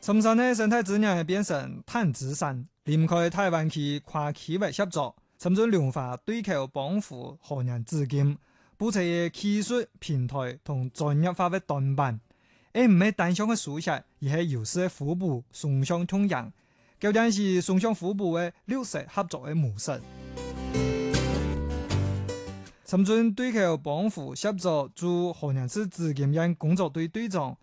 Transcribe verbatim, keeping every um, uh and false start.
深圳嘅生態資源變成碳資產，離唔開台灣區跨區域合作，深圳量化對口幫扶河洋資金，布設嘅技術平台同專業化嘅短板，而唔係單向嘅輸出，而係優勢嘅互補，雙向通贏，究竟是雙向互補嘅綠色合作嘅模式。深圳對口幫扶協助駐河洋市資金因工作對對象。